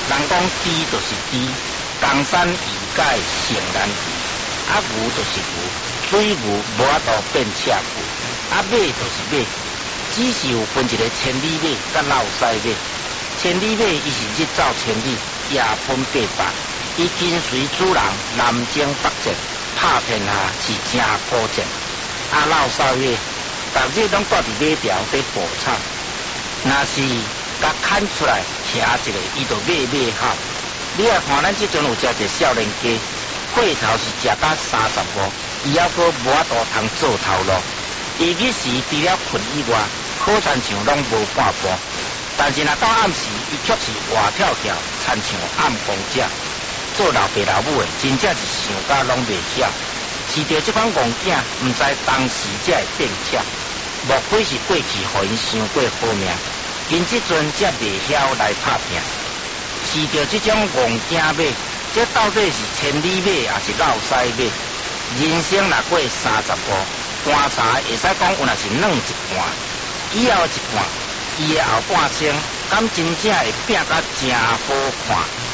人讲猪就是猪，江山易改，成难移。啊，牛就是牛，水牛无法度变赤牛。啊，马就是马，只是有分一个千里马甲老西马。千里马伊是日走千里，夜奔八百，伊跟随主人南征北战，拍天下是真高战。啊，老西马，逐日拢住伫马条在捕草，若是甲牵出来徛一个，伊就马吼。你啊看咱即阵有食一个少年家，过头是食到30五，伊还阁无法度通做头路。伊日时除了困以外，好亲像拢无半半。但是若到暗时，伊却是活跳跳，亲像暗光者。做老爸老母的，真正是想甲拢袂晓。饲着即款戆囝，毋知当时才会变巧。莫非是过去互因伤过好命，因即阵才袂晓来拍拼。饲着即种戆囝马，这到底是千里马还是老西马？人生若过30步，观察会使讲有若是软一半，以后一半，伊的后半生，敢真正会拼甲真好看？